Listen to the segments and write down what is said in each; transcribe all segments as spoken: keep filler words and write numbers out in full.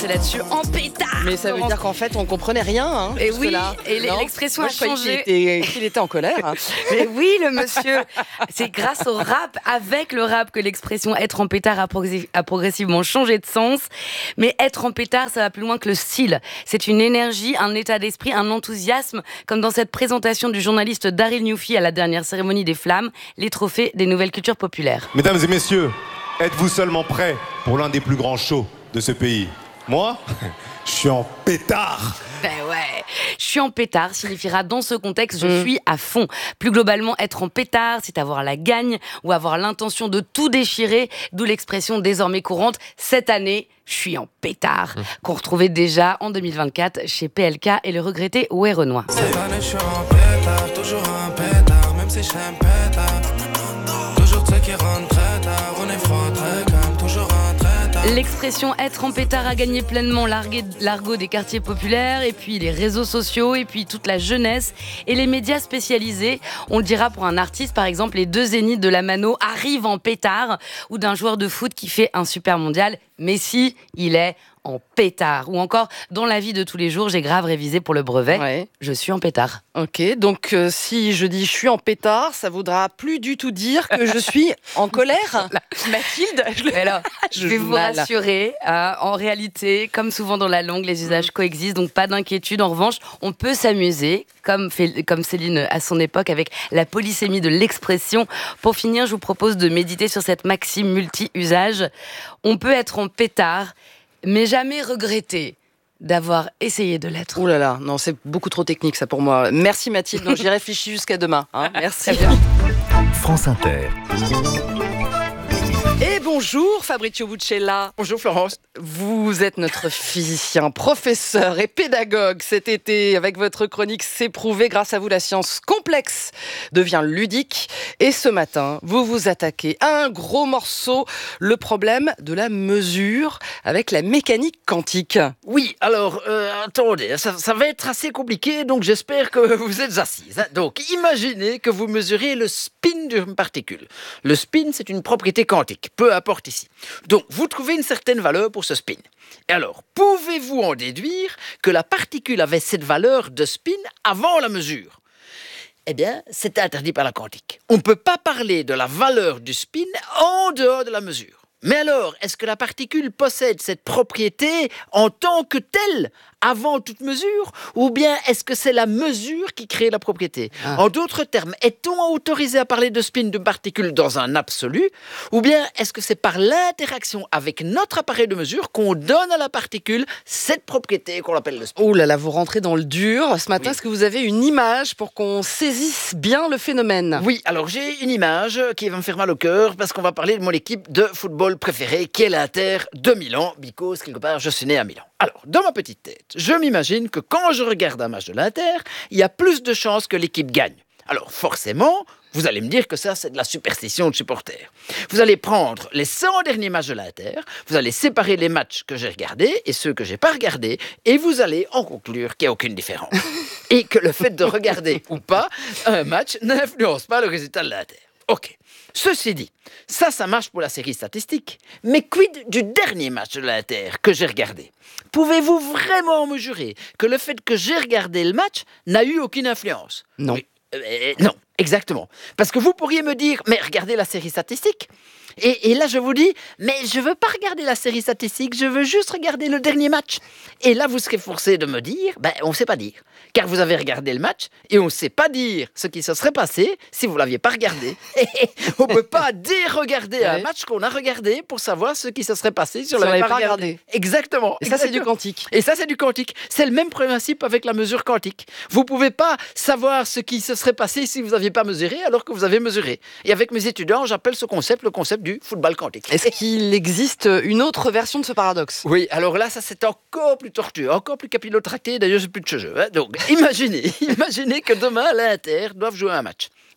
C'est là-dessus en pétard. Mais ça veut dire qu'en fait, on comprenait rien. Hein, et oui, là. et l'expression Moi, a changé. Qu'il était, qu'il était en colère. Hein. Mais oui, le monsieur. C'est grâce au rap, avec le rap, que l'expression être en pétard a, progr- a progressivement changé de sens. Mais être en pétard, ça va plus loin que le style. C'est une énergie, un état d'esprit, un enthousiasme, comme dans cette présentation du journaliste Daryl Newfie à la dernière cérémonie des Flammes, les trophées des nouvelles cultures populaires. Mesdames et messieurs, êtes-vous seulement prêts pour l'un des plus grands shows de ce pays ? Moi, je suis en pétard. Ben ouais, je suis en pétard signifiera dans ce contexte je mmh. suis à fond. Plus globalement, être en pétard, c'est avoir la gagne ou avoir l'intention de tout déchirer, d'où l'expression désormais courante cette année, je suis en pétard, mmh. qu'on retrouvait déjà en deux mille vingt-quatre chez P L K et le regretté Ouais Renoir. Cette année, je suis en pétard, toujours en pétard, même si je suis un pétard. Toujours ceux qui rentrent très tard, on est froid, très calme, toujours en pétard. L'expression être en pétard a gagné pleinement l'argot des quartiers populaires, et puis les réseaux sociaux, et puis toute la jeunesse et les médias spécialisés. On le dira pour un artiste, par exemple, les deux zéniths de la Mano arrivent en pétard, ou d'un joueur de foot qui fait un super mondial. Messi, il est en pétard. Ou encore, dans la vie de tous les jours, j'ai grave révisé pour le brevet. Ouais. Je suis en pétard. Ok, donc euh, si je dis je suis en pétard, ça voudra plus du tout dire que je suis en colère. Mathilde, je, le... Alors, je vais vous mal. rassurer. Euh, en réalité, comme souvent dans la langue, les usages coexistent, donc pas d'inquiétude. En revanche, on peut s'amuser, comme, fait, comme Céline à son époque, avec la polysémie de l'expression. Pour finir, je vous propose de méditer sur cette maxime multi-usage. On peut être en pétard, mais jamais regretter d'avoir essayé de l'être. Ouh là là, non, c'est beaucoup trop technique ça pour moi. Merci Mathilde, donc j'y réfléchis jusqu'à demain. Hein. Merci. France Inter. Et bonjour Fabrizio Buccella. Bonjour Florence. Vous êtes notre physicien, professeur et pédagogue cet été. Avec votre chronique C'est prouvé, grâce à vous la science complexe devient ludique. Et ce matin, vous vous attaquez à un gros morceau, le problème de la mesure avec la mécanique quantique. Oui, alors euh, attendez, ça, ça va être assez compliqué, donc j'espère que vous êtes assises. Hein. Donc imaginez que vous mesurez le spin d'une particule. Le spin, c'est une propriété quantique. Peu importe ici. Donc, vous trouvez une certaine valeur pour ce spin. Et alors, pouvez-vous en déduire que la particule avait cette valeur de spin avant la mesure ? Eh bien, c'est interdit par la quantique. On ne peut pas parler de la valeur du spin en dehors de la mesure. Mais alors, est-ce que la particule possède cette propriété en tant que telle, avant toute mesure, ou bien est-ce que c'est la mesure qui crée la propriété ? ah. En d'autres termes, est-on autorisé à parler de spin d'une particule dans un absolu, ou bien est-ce que c'est par l'interaction avec notre appareil de mesure qu'on donne à la particule cette propriété qu'on appelle le spin ? Oh là là, vous rentrez dans le dur. Ce matin, oui. Est-ce que vous avez une image pour qu'on saisisse bien le phénomène ? Oui, alors j'ai une image qui va me faire mal au cœur, parce qu'on va parler de mon équipe de football préférée, qui est l'Inter de Milan, because quelque part je suis né à Milan. Alors, dans ma petite tête, je m'imagine que quand je regarde un match de l'Inter, il y a plus de chances que l'équipe gagne. Alors forcément, vous allez me dire que ça, c'est de la superstition de supporters. Vous allez prendre les cent derniers matchs de l'Inter, vous allez séparer les matchs que j'ai regardés et ceux que j'ai pas regardés, et vous allez en conclure qu'il n'y a aucune différence. Et que le fait de regarder ou pas un match n'influence pas le résultat de l'Inter. Ok. Ceci dit, ça, ça marche pour la série statistique. Mais quid du dernier match de l'Inter que j'ai regardé ? Pouvez-vous vraiment me jurer que le fait que j'ai regardé le match n'a eu aucune influence ? Non. Oui, euh, non, exactement. Parce que vous pourriez me dire, mais regardez la série statistique. Et, et là, je vous dis, mais je ne veux pas regarder la série statistique, je veux juste regarder le dernier match. Et là, vous serez forcé de me dire, ben, on ne sait pas dire. Car vous avez regardé le match et on ne sait pas dire ce qui se serait passé si vous ne l'aviez pas regardé. On ne peut pas déregarder ouais. un match qu'on a regardé pour savoir ce qui se serait passé si on ne l'avait pas, pas regardé. regardé. Exactement. Et exactement. ça, c'est du quantique. Et ça, c'est du quantique. C'est le même principe avec la mesure quantique. Vous ne pouvez pas savoir ce qui se serait passé si vous n'aviez pas mesuré alors que vous avez mesuré. Et avec mes étudiants, j'appelle ce concept le concept du football quantique. Est-ce qu'il existe une autre version de ce paradoxe ? Oui, alors là, ça c'est encore plus tortueux, encore plus capillotracté, d'ailleurs c'est plus de ce jeu. Hein. Donc, imaginez, imaginez que demain, l'Inter doivent jouer un match.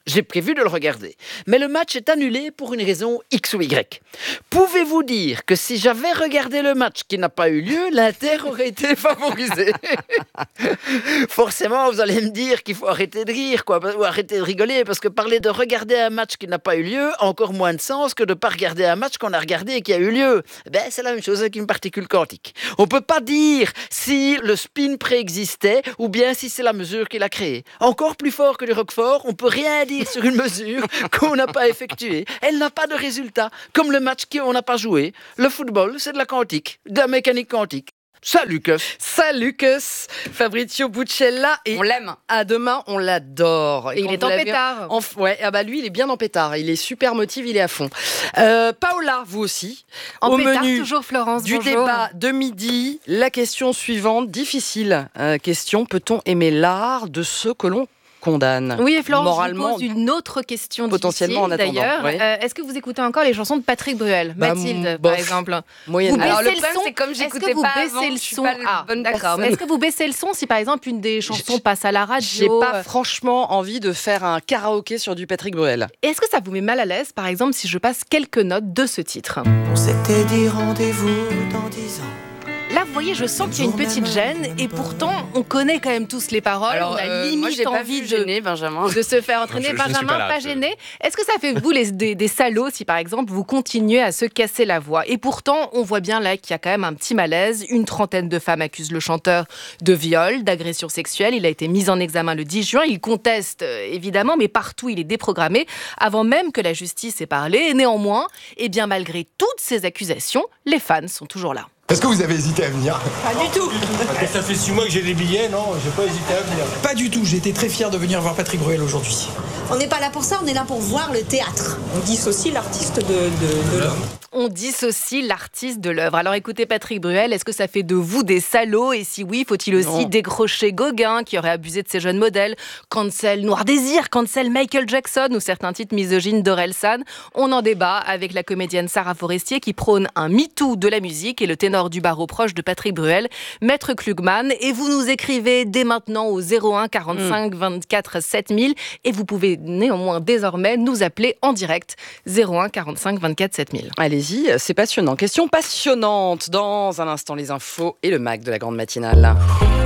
j'ai prévu de le regarder. Mais le match est annulé pour une raison X ou Y. Pouvez-vous dire que si j'avais regardé le match qui n'a pas eu lieu, l'Inter aurait été favorisé? Forcément, vous allez me dire qu'il faut arrêter de rire, quoi, ou arrêter de rigoler, parce que parler de regarder un match qui n'a pas eu lieu a encore moins de sens que de ne pas regarder un match qu'on a regardé et qui a eu lieu. Ben, c'est la même chose avec une particule quantique. On ne peut pas dire si le spin préexistait ou bien si c'est la mesure qu'il a créée. Encore plus fort que le Roquefort, on ne peut rien dire sur une mesure qu'on n'a pas effectuée. Elle n'a pas de résultat, comme le match qu'on n'a pas joué. Le football, c'est de la quantique, de la mécanique quantique. Salut Keuf. Salut Keuf, Fabrizio Buccella. Et on l'aime. À demain, on l'adore. Et, et il est en pétard. En... Ouais, ah bah lui, il est bien en pétard. Il est super motivé, il est à fond. Euh, Paola, vous aussi. En Au pétard, menu toujours Florence. Du bonjour. débat de midi, la question suivante, difficile euh, question. Peut-on aimer l'art de ce que l'on condamne? Oui, et Florence, moralement, je vous pose une autre question potentiellement en attendant. D'ailleurs, Ouais. euh, est-ce que vous écoutez encore les chansons de Patrick Bruel, Bah, Mathilde, bof. par exemple? Moyennement. Vous Alors le baissez problème, son. c'est comme Est-ce j'écoutais que vous pas baissez avant, le je suis son? pas la Ah, bonne d'accord. personne. Mais est-ce que vous baissez le son si par exemple une des chansons passe à la radio? J'ai pas franchement envie de faire un karaoké sur du Patrick Bruel. Est-ce que ça vous met mal à l'aise, par exemple, si je passe quelques notes de ce titre? On s'était dit rendez-vous dans dix ans. Là, vous voyez, je sens qu'il y a une petite gêne, et pourtant, on connaît quand même tous les paroles. Alors, on a euh, limite moi, j'ai pas envie vu de, gêner, Benjamin. de se faire entraîner. Je- je ne suis Benjamin, pas là, pas je- gêné. Est-ce que ça fait vous les, des, des salauds si, par exemple, vous continuez à se casser la voix? Et pourtant, on voit bien là qu'il y a quand même un petit malaise. Une trentaine de femmes accusent le chanteur de viol, d'agression sexuelle. Il a été mis en examen le dix juin. Il conteste, euh, évidemment, mais partout, il est déprogrammé avant même que la justice ait parlé. Et néanmoins, eh bien, malgré toutes ces accusations, les fans sont toujours là. Est-ce que vous avez hésité à venir? Pas du tout. Ça fait six mois que j'ai des billets, non, j'ai pas hésité à venir. Pas du tout, j'ai été très fier de venir voir Patrick Bruel aujourd'hui. On n'est pas là pour ça, on est là pour voir le théâtre. On dissocie l'artiste de, de, de l'homme. On dissocie l'artiste de l'œuvre. Alors écoutez Patrick Bruel, est-ce que ça fait de vous des salauds? Et si oui, faut-il aussi Non. décrocher Gauguin qui aurait abusé de ses jeunes modèles, cancel Noir Désir, cancel Michael Jackson ou certains titres misogynes d'Orelsan? On en débat avec la comédienne Sarah Forestier qui prône un MeToo de la musique et le ténor du barreau proche de Patrick Bruel, Maître Klugman. Et vous nous écrivez dès maintenant au zéro un quarante-cinq vingt-quatre sept mille et vous pouvez néanmoins désormais nous appeler en direct zéro un quarante-cinq vingt-quatre sept mille. Allez-y, c'est passionnant. Question passionnante. Dans un instant, les infos et le Mac de la grande matinale.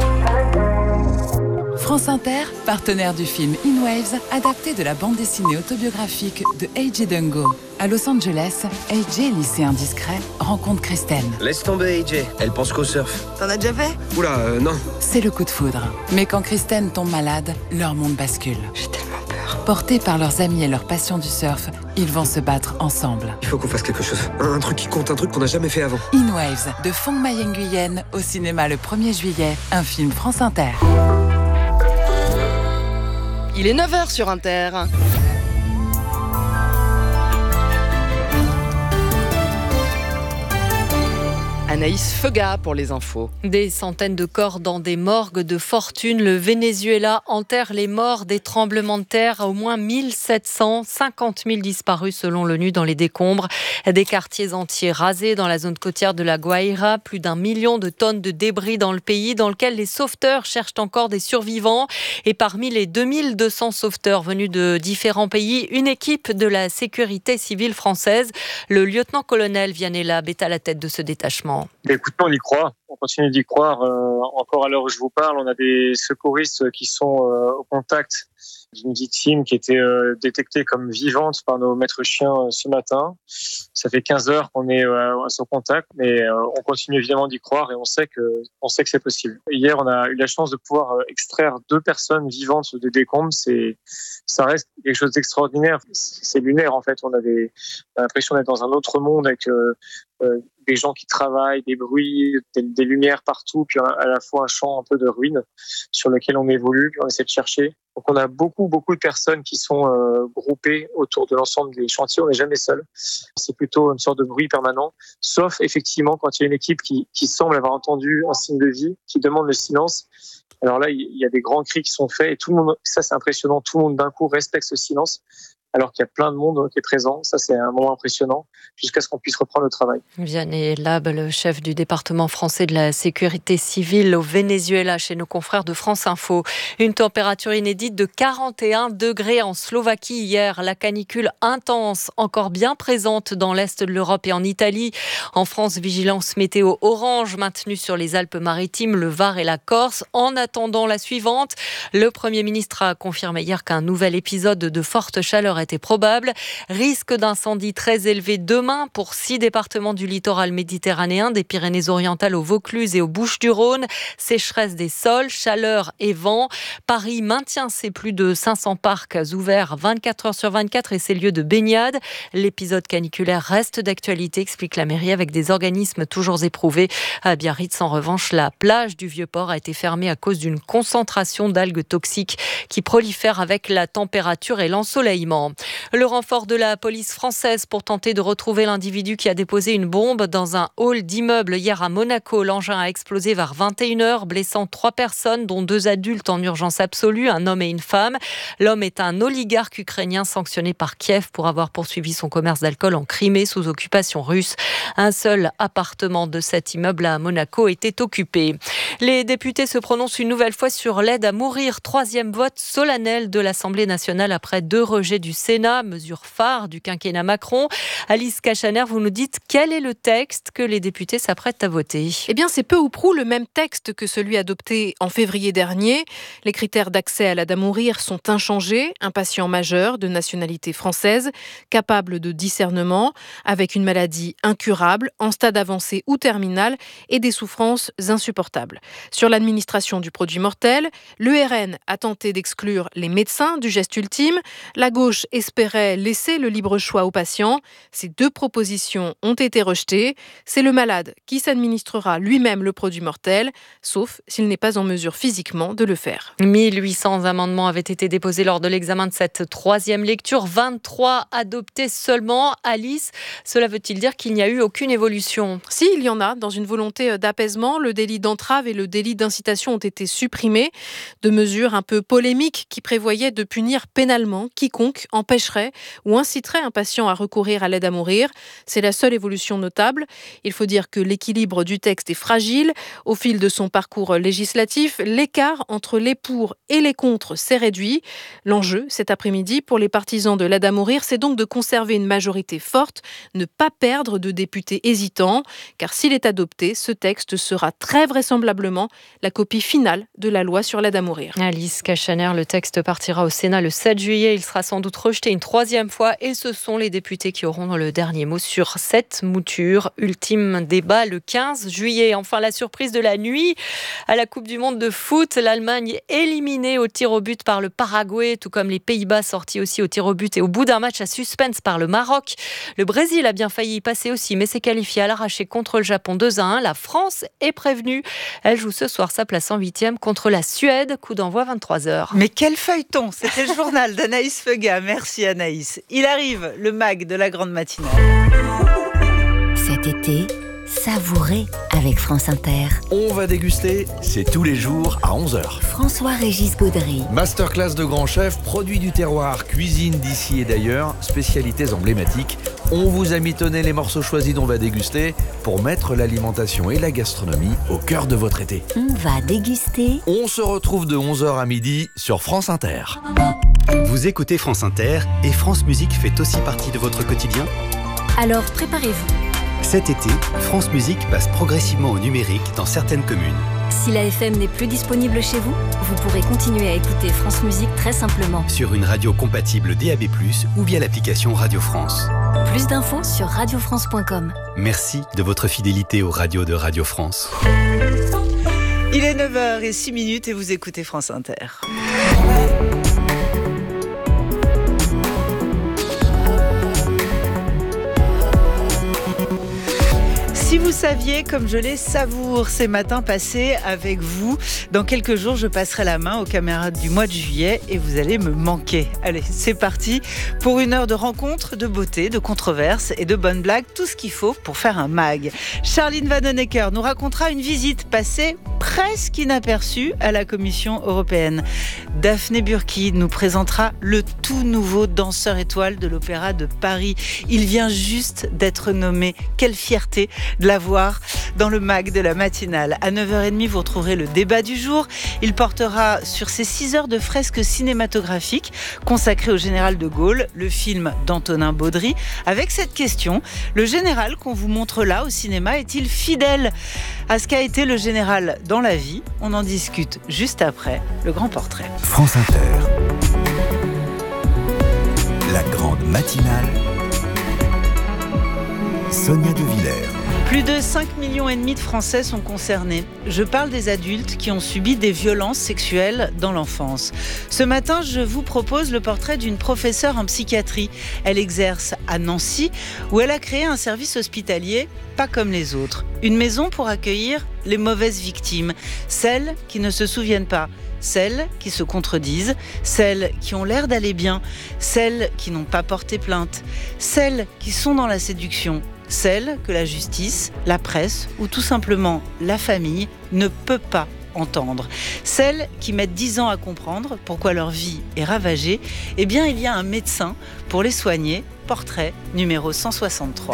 France Inter, partenaire du film In Waves, adapté de la bande dessinée autobiographique de A J Dungo. À Los Angeles, A J, lycéen discret, rencontre Kristen. Laisse tomber, A J. Elle pense qu'au surf. T'en as déjà fait? Oula, euh, non. C'est le coup de foudre. Mais quand Kristen tombe malade, leur monde bascule. J'ai tellement peur. Portés par leurs amis et leur passion du surf, ils vont se battre ensemble. Il faut qu'on fasse quelque chose. Un, un truc qui compte, un truc qu'on n'a jamais fait avant. In Waves, de Fong Mai Nguyen, au cinéma le premier juillet, un film France Inter. Il est neuf heures sur Inter. Anaïs Feuga pour les infos. Des centaines de corps dans des morgues de fortune. Le Venezuela enterre les morts des tremblements de terre. Au moins mille sept cents, cinquante mille disparus selon l'ONU dans les décombres. Des quartiers entiers rasés dans la zone côtière de la Guaira. Plus d'un million de tonnes de débris dans le pays dans lequel les sauveteurs cherchent encore des survivants. Et parmi les deux mille deux cents sauveteurs venus de différents pays, une équipe de la sécurité civile française. Le lieutenant-colonel Vianella est à la tête de ce détachement. Écoutez, on y croit, on continue d'y croire. Euh, encore à l'heure où je vous parle, on a des secouristes qui sont euh, au contact d'une victime qui était euh, détectée comme vivante par nos maîtres chiens euh, ce matin. Ça fait quinze heures qu'on est euh, à son contact, mais euh, on continue évidemment d'y croire et on sait que, on sait que c'est possible. Hier, on a eu la chance de pouvoir euh, extraire deux personnes vivantes des décombres. C'est, ça reste quelque chose d'extraordinaire. C'est lunaire en fait. On a, des, on a l'impression d'être dans un autre monde avec euh, euh, des gens qui travaillent, des bruits, des, des lumières partout, puis à la fois un champ un peu de ruines sur lequel on évolue, puis on essaie de chercher. Donc on a beaucoup, beaucoup de personnes qui sont euh, groupées autour de l'ensemble des chantiers. On n'est jamais seul. C'est plutôt une sorte de bruit permanent, sauf effectivement quand il y a une équipe qui, qui semble avoir entendu un signe de vie, qui demande le silence. Alors là, il y a des grands cris qui sont faits et tout le monde, ça c'est impressionnant, tout le monde d'un coup respecte ce silence. alors qu'il y a plein de monde qui est présent. Ça, c'est un moment impressionnant, jusqu'à ce qu'on puisse reprendre le travail. Vianney Lab, le chef du département français de la sécurité civile au Venezuela, chez nos confrères de France Info. Une température inédite de quarante et un degrés en Slovaquie hier. La canicule intense, encore bien présente dans l'est de l'Europe et en Italie. En France, vigilance météo orange maintenue sur les Alpes-Maritimes, le Var et la Corse. En attendant la suivante, le Premier ministre a confirmé hier qu'un nouvel épisode de forte chaleur était probable. Risque d'incendie très élevé demain pour six départements du littoral méditerranéen, des Pyrénées-Orientales au Vaucluse et aux Bouches-du-Rhône. Sécheresse des sols, chaleur et vent. Paris maintient ses plus de cinq cents parcs ouverts vingt-quatre heures sur vingt-quatre et ses lieux de baignade. L'épisode caniculaire reste d'actualité, explique la mairie, avec des organismes toujours éprouvés. À Biarritz, en revanche, la plage du Vieux-Port a été fermée à cause d'une concentration d'algues toxiques qui prolifèrent avec la température et l'ensoleillement. Le renfort de la police française pour tenter de retrouver l'individu qui a déposé une bombe dans un hall d'immeuble hier à Monaco. L'engin a explosé vers vingt et une heures, blessant trois personnes, dont deux adultes en urgence absolue, un homme et une femme. L'homme est un oligarque ukrainien sanctionné par Kiev pour avoir poursuivi son commerce d'alcool en Crimée sous occupation russe. Un seul appartement de cet immeuble à Monaco était occupé. Les députés se prononcent une nouvelle fois sur l'aide à mourir. Troisième vote solennel de l'Assemblée nationale après deux rejets du Sénat, mesure phare du quinquennat Macron. Alice Cachaner, vous nous dites quel est le texte que les députés s'apprêtent à voter ? Eh bien, c'est peu ou prou le même texte que celui adopté en février dernier. Les critères d'accès à l'aide à mourir sont inchangés. Un patient majeur de nationalité française, capable de discernement, avec une maladie incurable, en stade avancé ou terminal et des souffrances insupportables. Sur l'administration du produit mortel, l'E R N a tenté d'exclure les médecins du geste ultime. La gauche espérait laisser le libre choix aux patients. Ces deux propositions ont été rejetées. C'est le malade qui s'administrera lui-même le produit mortel, sauf s'il n'est pas en mesure physiquement de le faire. mille huit cents amendements avaient été déposés lors de l'examen de cette troisième lecture, vingt-trois adoptés seulement. Alice, cela veut-il dire qu'il n'y a eu aucune évolution ? Si, il y en a. Dans une volonté d'apaisement, le délit d'entrave et le délit d'incitation ont été supprimés. Deux mesures un peu polémiques qui prévoyaient de punir pénalement quiconque empêcherait ou inciterait un patient à recourir à l'aide à mourir. C'est la seule évolution notable. Il faut dire que l'équilibre du texte est fragile. Au fil de son parcours législatif, l'écart entre les pour et les contre s'est réduit. L'enjeu, cet après-midi, pour les partisans de l'aide à mourir, c'est donc de conserver une majorité forte, ne pas perdre de députés hésitants, car s'il est adopté, ce texte sera très vraisemblablement la copie finale de la loi sur l'aide à mourir. Alice Cachaner, le texte partira au Sénat le sept juillet. Il sera sans doute rejeté une troisième fois et ce sont les députés qui auront le dernier mot sur cette mouture. Ultime débat le quinze juillet. Enfin, la surprise de la nuit à la Coupe du Monde de foot. L'Allemagne éliminée au tir au but par le Paraguay, tout comme les Pays-Bas sortis aussi au tir au but et au bout d'un match à suspense par le Maroc. Le Brésil a bien failli y passer aussi, mais s'est qualifié à l'arraché contre le Japon deux à un. La France est prévenue. Elle joue ce soir sa place en huitième contre la Suède. Coup d'envoi vingt-trois heures. Mais quel feuilleton! C'était le journal d'Anaïs Feuga. Merci Anaïs. Il arrive, le mag de la grande matinale. Cet été, savourez avec France Inter. On va déguster, c'est tous les jours à onze heures. François-Régis Gaudry. Masterclass de grands chefs, produits du terroir, cuisine d'ici et d'ailleurs, spécialités emblématiques. On vous a mitonné les morceaux choisis dont on va déguster pour mettre l'alimentation et la gastronomie au cœur de votre été. On va déguster. On se retrouve de onze heures à midi sur France Inter. Vous écoutez France Inter et France Musique fait aussi partie de votre quotidien ? Alors préparez-vous. Cet été, France Musique passe progressivement au numérique dans certaines communes. Si la F M n'est plus disponible chez vous, vous pourrez continuer à écouter France Musique très simplement. Sur une radio compatible D A B plus, ou via l'application Radio France. Plus d'infos sur radio france point com. Merci de votre fidélité aux radios de Radio France. Il est neuf heures zéro six minutes et vous écoutez France Inter. Si vous saviez comme je les savoure ces matins passés avec vous, dans quelques jours je passerai la main aux camarades du mois de juillet et vous allez me manquer. Allez, c'est parti pour une heure de rencontres, de beauté, de controverses et de bonnes blagues, tout ce qu'il faut pour faire un mag. Charline Vanhoenacker nous racontera une visite passée près presque inaperçu à la Commission européenne. Daphné Burki nous présentera le tout nouveau danseur étoile de l'Opéra de Paris. Il vient juste d'être nommé. Quelle fierté de l'avoir dans le mag de la matinale. À neuf heures trente, vous retrouverez le débat du jour. Il portera sur ces six heures de fresques cinématographiques consacrées au général de Gaulle, le film d'Antonin Baudry, avec cette question: le général qu'on vous montre là au cinéma est-il fidèle à ce qu'a été le général dans la vie? On en discute juste après le grand portrait. France Inter, la grande matinale, Sonia De Villers. Plus de cinq millions et demi de Français sont concernés. Je parle des adultes qui ont subi des violences sexuelles dans l'enfance. Ce matin, je vous propose le portrait d'une professeure en psychiatrie. Elle exerce à Nancy, où elle a créé un service hospitalier pas comme les autres. Une maison pour accueillir les mauvaises victimes, celles qui ne se souviennent pas, celles qui se contredisent, celles qui ont l'air d'aller bien, celles qui n'ont pas porté plainte, celles qui sont dans la séduction, celles que la justice, la presse ou tout simplement la famille ne peut pas entendre. Celles qui mettent dix ans à comprendre pourquoi leur vie est ravagée. Eh bien, il y a un médecin pour les soigner. Portrait numéro cent soixante-trois.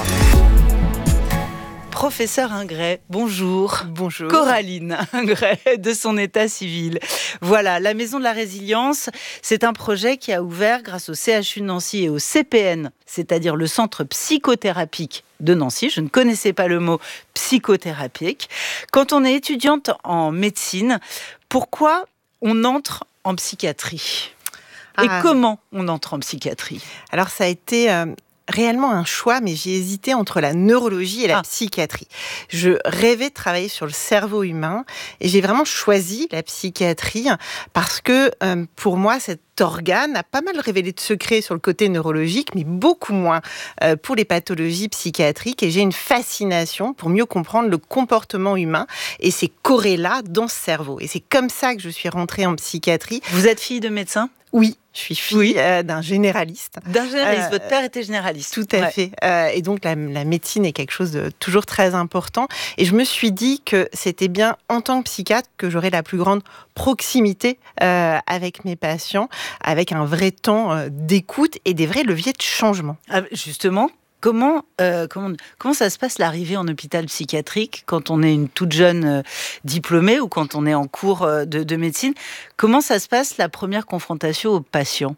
Professeur Ingray, bonjour. Bonjour. Coraline Ingray, de son état civil. Voilà, la Maison de la Résilience, c'est un projet qui a ouvert grâce au C H U de Nancy et au C P N, c'est-à-dire le centre psychothérapique de Nancy. Je ne connaissais pas le mot psychothérapique. Quand on est étudiante en médecine, pourquoi on entre en psychiatrie ? Et ah. comment on entre en psychiatrie ? Alors ça a été... Euh... réellement un choix, mais j'ai hésité entre la neurologie et la ah. psychiatrie. Je rêvais de travailler sur le cerveau humain et j'ai vraiment choisi la psychiatrie parce que euh, pour moi, cet organe a pas mal révélé de secrets sur le côté neurologique, mais beaucoup moins euh, pour les pathologies psychiatriques. Et j'ai une fascination pour mieux comprendre le comportement humain et ces corrélats dans ce cerveau. Et c'est comme ça que je suis rentrée en psychiatrie. Vous êtes fille de médecin ? Oui. Je suis fille oui. euh, d'un généraliste. D'un généraliste. Euh, Votre père était généraliste. Tout à ouais. fait. Euh, et donc, la, la médecine est quelque chose de toujours très important. Et je me suis dit que c'était bien, en tant que psychiatre, que j'aurais la plus grande proximité euh, avec mes patients, avec un vrai temps euh, d'écoute et des vrais leviers de changement. Ah, justement, Comment, euh, comment, comment ça se passe l'arrivée en hôpital psychiatrique quand on est une toute jeune euh, diplômée ou quand on est en cours euh, de, de médecine? Comment ça se passe la première confrontation aux patients?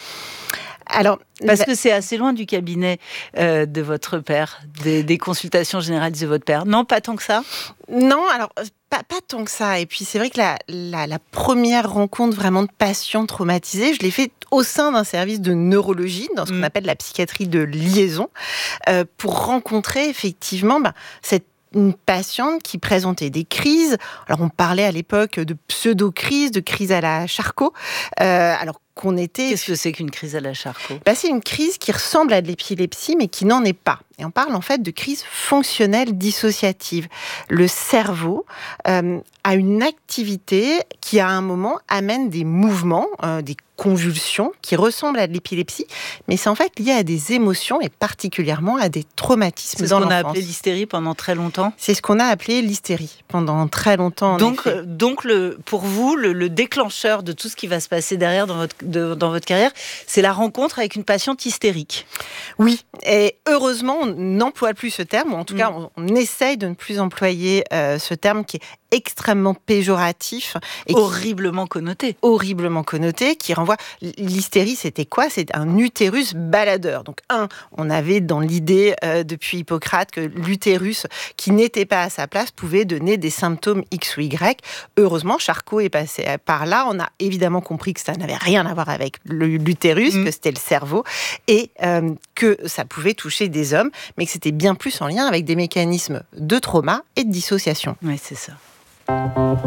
Alors, Parce la... que c'est assez loin du cabinet euh, de votre père, des, des consultations généralistes de votre père. Non, pas tant que ça? Non, alors... Pas, pas tant que ça. Et puis, c'est vrai que la, la, la première rencontre vraiment de patients traumatisés, je l'ai fait au sein d'un service de neurologie, dans ce qu'on appelle la psychiatrie de liaison, euh, pour rencontrer effectivement bah, cette une patiente qui présentait des crises. Alors, on parlait à l'époque de pseudo-crise, de crise à la Charcot. Euh, alors qu'on était... Qu'est-ce que c'est qu'une crise à la Charcot ? Bah, c'est une crise qui ressemble à de l'épilepsie, mais qui n'en est pas. Et on parle en fait de crise fonctionnelle dissociative. Le cerveau euh, a une activité qui, à un moment, amène des mouvements, euh, des convulsions qui ressemblent à de l'épilepsie, mais c'est en fait lié à des émotions et particulièrement à des traumatismes dans l'enfance. C'est ce qu'on a appelé l'hystérie pendant très longtemps. C'est ce qu'on a appelé l'hystérie pendant très longtemps. En donc, effet. donc le, pour vous, le, le déclencheur de tout ce qui va se passer derrière dans votre, de, dans votre carrière, c'est la rencontre avec une patiente hystérique. Oui, et heureusement, on n'emploie plus ce terme, ou en tout mmh. cas, on, on essaye de ne plus employer euh, ce terme qui est extrêmement péjoratif et horriblement connoté. Horriblement connoté, qui renvoie... L'hystérie, c'était quoi ? C'est un utérus baladeur. Donc, un, on avait dans l'idée, euh, depuis Hippocrate, que l'utérus, qui n'était pas à sa place, pouvait donner des symptômes X ou Y. Heureusement, Charcot est passé par là. On a évidemment compris que ça n'avait rien à voir avec le, l'utérus, mmh. que c'était le cerveau, et euh, que ça pouvait toucher des hommes, mais que c'était bien plus en lien avec des mécanismes de trauma et de dissociation. Oui, c'est ça.